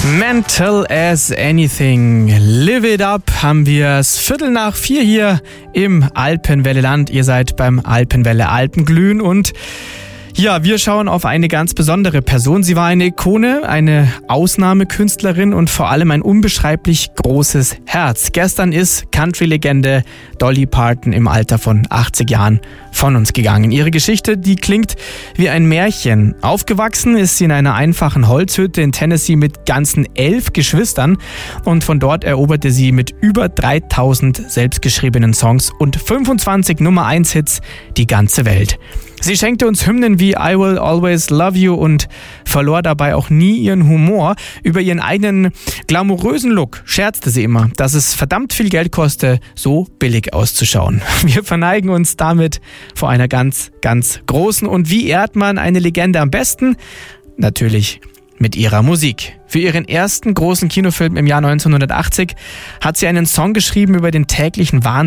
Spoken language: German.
Mental as Anything, Live It Up, haben wir es 3:45 hier im Alpenwelle-Land. Ihr seid beim Alpenwelle Alpenglühen und ja, wir schauen auf eine ganz besondere Person. Sie war eine Ikone, eine Ausnahmekünstlerin und vor allem ein unbeschreiblich großes Herz. Gestern ist Country-Legende Dolly Parton im Alter von 80 Jahren von uns gegangen. Ihre Geschichte, die klingt wie ein Märchen. Aufgewachsen ist sie in einer einfachen Holzhütte in Tennessee mit ganzen 11 Geschwistern und von dort eroberte sie mit über 3000 selbstgeschriebenen Songs und 25 Nummer-1-Hits die ganze Welt. Sie schenkte uns Hymnen wie I Will Always Love You und verlor dabei auch nie ihren Humor. Über ihren eigenen glamourösen Look scherzte sie immer, dass es verdammt viel Geld koste, so billig auszuschauen. Wir verneigen uns damit vor einer ganz, ganz großen. Und wie ehrt man eine Legende am besten? Natürlich mit ihrer Musik. Für ihren ersten großen Kinofilm im Jahr 1980 hat sie einen Song geschrieben über den täglichen Wahnsinn